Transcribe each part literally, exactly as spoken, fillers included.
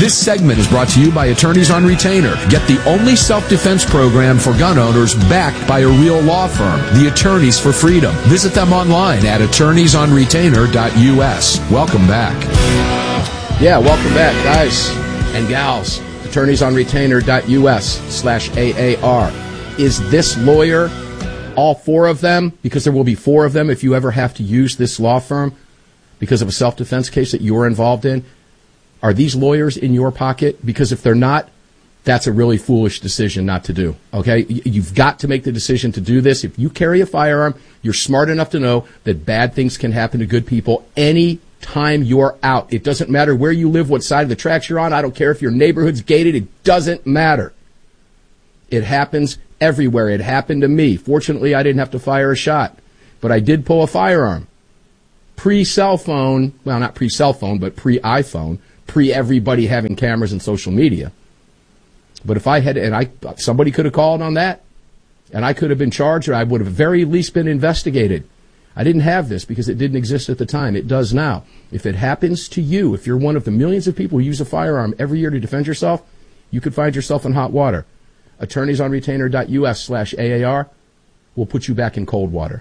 This segment is brought to you by Attorneys on Retainer. Get the only self-defense program for gun owners backed by a real law firm, the Attorneys for Freedom. Visit them online at attorneys on retainer dot U S. Welcome back. Yeah, welcome back, guys and gals. attorneys on retainer dot U S slash A A R. Is this lawyer, all four of them, because there will be four of them if you ever have to use this law firm because of a self-defense case that you're involved in, are these lawyers in your pocket? Because if they're not, that's a really foolish decision not to do, okay? You've got to make the decision to do this. If you carry a firearm, you're smart enough to know that bad things can happen to good people any time you're out. It doesn't matter where you live, what side of the tracks you're on. I don't care if your neighborhood's gated. It doesn't matter. It happens everywhere. It happened to me. Fortunately, I didn't have to fire a shot, but I did pull a firearm. Pre-cell phone, well, not pre-cell phone, but pre-iPhone, pre-everybody having cameras and social media. But if I had, and I, somebody could have called on that, and I could have been charged, or I would have very least been investigated. I didn't have this because it didn't exist at the time. It does now. If it happens to you, if you're one of the millions of people who use a firearm every year to defend yourself, you could find yourself in hot water. attorneys on retainer dot U S slash A A R will put you back in cold water,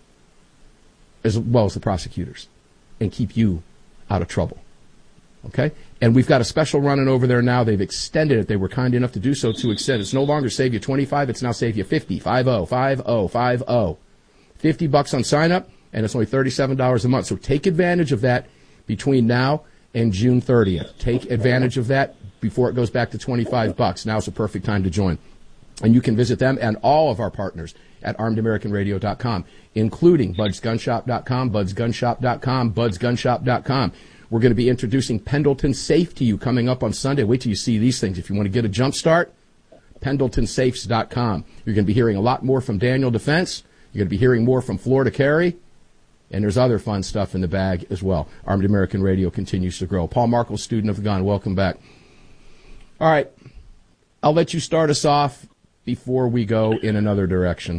as well as the prosecutors, and keep you out of trouble. Okay? And we've got a special running over there now. They've extended it. They were kind enough to do so to extend. It's no longer save you twenty-five. It's now save you fifty. Five oh, five oh, five oh. fifty bucks on sign up, and it's only thirty-seven dollars a month. So take advantage of that between now and June thirtieth. Take advantage of that before it goes back to twenty-five bucks. Now's the perfect time to join. And you can visit them and all of our partners at armed american radio dot com, including buds gun shop dot com, buds gun shop dot com, buds gun shop dot com. We're going to be introducing Pendleton Safe to you coming up on Sunday. Wait till you see these things. If you want to get a jump start, pendleton safes dot com. You're going to be hearing a lot more from Daniel Defense. You're going to be hearing more from Florida Carry. And there's other fun stuff in the bag as well. Armed American Radio continues to grow. Paul Markel, student of the gun, welcome back. All right. I'll let you start us off before we go in another direction.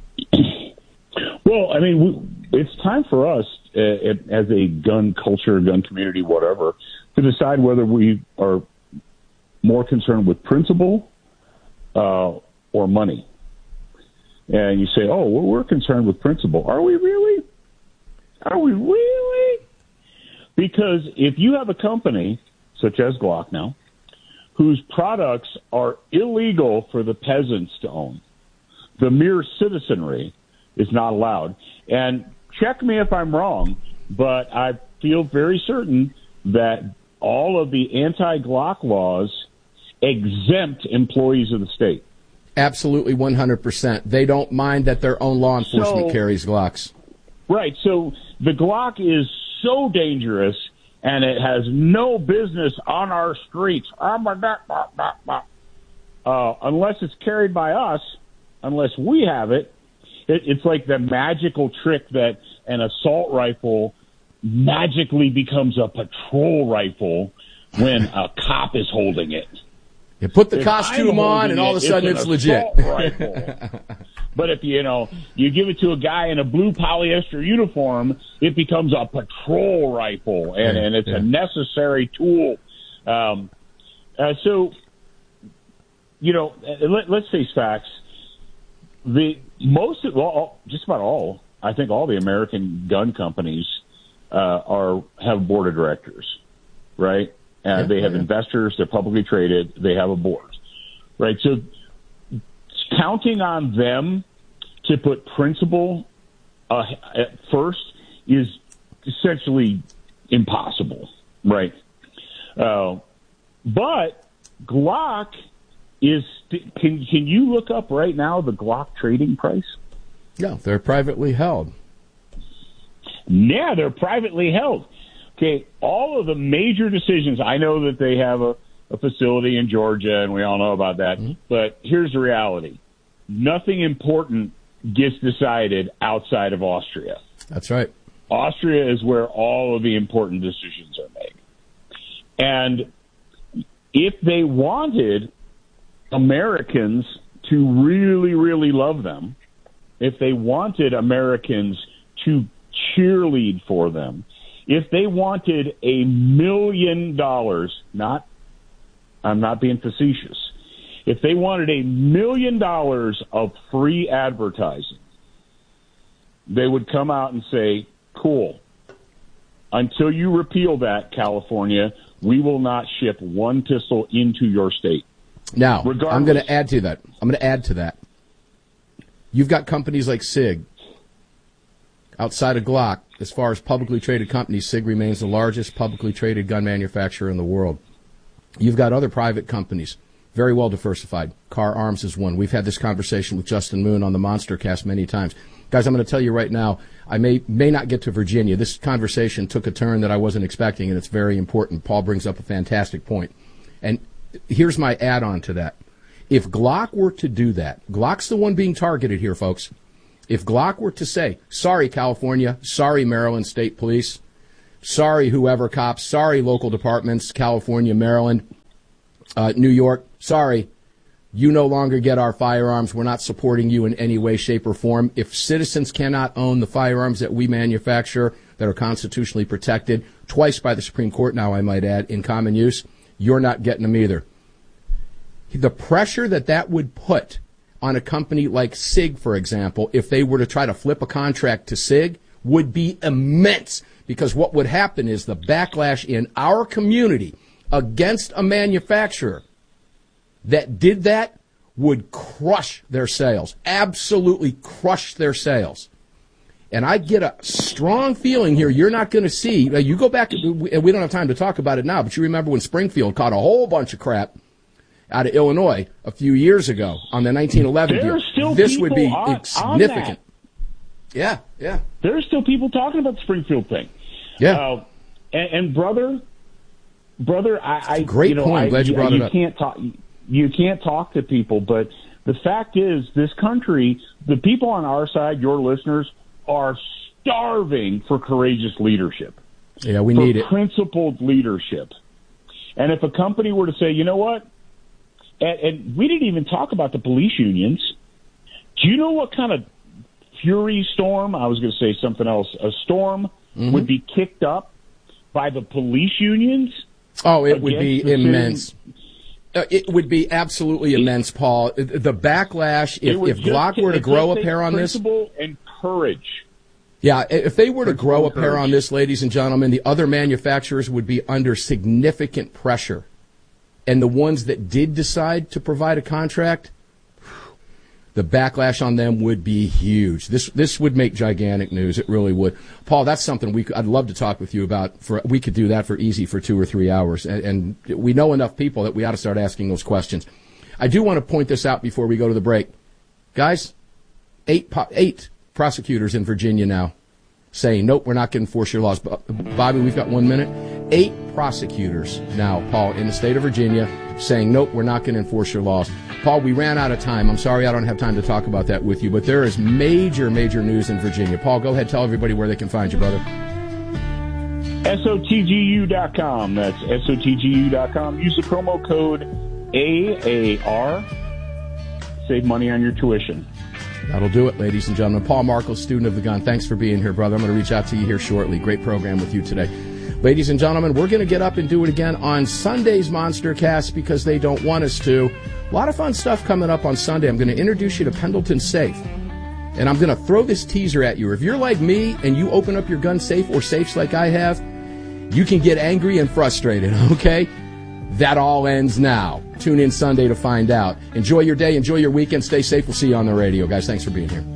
Well, I mean, we, it's time for us uh, as a gun culture, gun community, whatever, to decide whether we are more concerned with principle uh, or money. And you say, oh, well, we're concerned with principle. Are we really? Are we really? Because if you have a company, such as Glock now, whose products are illegal for the peasants to own, the mere citizenry is not allowed. And check me if I'm wrong, but I feel very certain that all of the anti-Glock laws exempt employees of the state. Absolutely, one hundred percent. They don't mind that their own law enforcement so, carries Glocks. Right. So the Glock is so dangerous, and it has no business on our streets uh, unless it's carried by us, unless we have it. it. It's like the magical trick that an assault rifle magically becomes a patrol rifle when a cop is holding it. You put the if costume on, and all of a sudden it's, it's legit. But if, you know, you give it to a guy in a blue polyester uniform, it becomes a patrol rifle, and, yeah, and it's yeah. a necessary tool. Um, uh, so, you know, let, let's face facts. The most, of, well, just about all, I think all the American gun companies uh, are have a board of directors, right? Uh, yeah, they have yeah. investors. They're publicly traded. They have a board, right? So counting on them to put principle uh, at first is essentially impossible, right? Uh, but Glock is – can can you look up right now the Glock trading price? Yeah, they're privately held. Yeah, they're privately held. Okay, all of the major decisions, I know that they have a, a facility in Georgia, and we all know about that, mm-hmm. but here's the reality. Nothing important gets decided outside of Austria. That's right. Austria is where all of the important decisions are made. And if they wanted Americans to really, really love them, if they wanted Americans to cheerlead for them, if they wanted a million dollars, not I'm not being facetious. If they wanted a million dollars of free advertising, they would come out and say, cool, until you repeal that, California, we will not ship one pistol into your state. Now, Regardless, I'm going to add to that. I'm going to add to that. You've got companies like SIG. Outside of Glock, as far as publicly traded companies, SIG remains the largest publicly traded gun manufacturer in the world. You've got other private companies, very well diversified. Car Arms is one. We've had this conversation with Justin Moon on the Monster Cast many times. Guys, I'm going to tell you right now, I may may not get to Virginia. This conversation took a turn that I wasn't expecting, and it's very important. Paul brings up a fantastic point. And here's my add-on to that. If Glock were to do that, Glock's the one being targeted here, folks. If Glock were to say, sorry, California, sorry, Maryland State Police, sorry, whoever cops, sorry, local departments, California, Maryland, uh, New York, sorry, you no longer get our firearms. We're not supporting you in any way, shape, or form. If citizens cannot own the firearms that we manufacture that are constitutionally protected, twice by the Supreme Court now, I might add, in common use, you're not getting them either. The pressure that that would put on a company like SIG, for example, if they were to try to flip a contract to SIG, would be immense. Because what would happen is the backlash in our community against a manufacturer that did that would crush their sales, absolutely crush their sales. And I get a strong feeling here you're not going to see. You go back, and we don't have time to talk about it now, but you remember when Springfield caught a whole bunch of crap out of Illinois a few years ago on the nineteen eleven deal. This would be on, significant. On yeah, yeah. There's still people talking about the Springfield thing. Yeah. Uh, and, and brother, brother, I, I great you know, point. I'm glad I, you brought you it up. Can't talk. You can't talk to people, but the fact is, this country, the people on our side, your listeners, are starving for courageous leadership. Yeah, we need it. Principled leadership. And if a company were to say, you know what, and, and we didn't even talk about the police unions. Do you know what kind of fury storm, I was going to say something else, a storm mm-hmm. would be kicked up by the police unions? Oh, it would be immense. Uh, it would be absolutely immense, Paul. The backlash, if, if Glock were to grow a pair on this. Principle and courage. Yeah, if they were to grow a pair on this, ladies and gentlemen, the other manufacturers would be under significant pressure. And the ones that did decide to provide a contract, the backlash on them would be huge. This this would make gigantic news. It really would. Paul, that's something we I'd love to talk with you about. For we could do that for easy for two or three hours. And, and we know enough people that we ought to start asking those questions. I do want to point this out before we go to the break. Guys, eight eight prosecutors in Virginia now saying, nope, we're not going to enforce your laws. Bobby, we've got one minute. Eight prosecutors now, Paul, in the state of Virginia saying, nope, we're not going to enforce your laws. Paul, we ran out of time. I'm sorry I don't have time to talk about that with you, but there is major, major news in Virginia. Paul, go ahead. Tell everybody where they can find you, brother. S O T G U dot com. That's S O T G U dot com. Use the promo code A A R. Save money on your tuition. That'll do it, ladies and gentlemen. Paul Markel, student of the gun. Thanks for being here, brother. I'm going to reach out to you here shortly. Great program with you today. Ladies and gentlemen, we're going to get up and do it again on Sunday's Monster Cast because they don't want us to. A lot of fun stuff coming up on Sunday. I'm going to introduce you to Pendleton Safe. And I'm going to throw this teaser at you. If you're like me and you open up your gun safe or safes like I have, you can get angry and frustrated, okay? That all ends now. Tune in Sunday to find out. Enjoy your day. Enjoy your weekend. Stay safe. We'll see you on the radio. Guys, thanks for being here.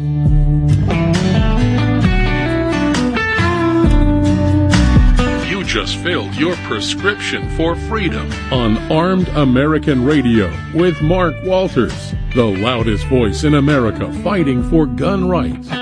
You just filled your prescription for freedom on Armed American Radio with Mark Walters, the loudest voice in America fighting for gun rights.